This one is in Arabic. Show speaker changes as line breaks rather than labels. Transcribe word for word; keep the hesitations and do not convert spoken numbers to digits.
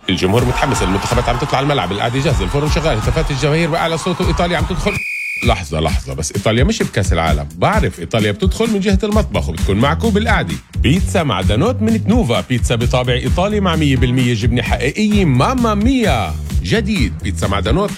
الجمهور متحمس، المنتخبات عم تطلع الملعب، القعده جاهزه، الفرن شغال، هتافات الجماهير بأعلى صوت، وإيطاليا عم تدخل. لحظة لحظة بس، إيطاليا مش بكأس العالم. بعرف إيطاليا بتدخل من جهة المطبخ وبتكون معكم بالقعدة. بيتزا معدنوت من تنوفا، بيتزا بطابع إيطالي مع مية بالمية جبنة حقيقية، ماما ميا. جديد بيتزا معدنوت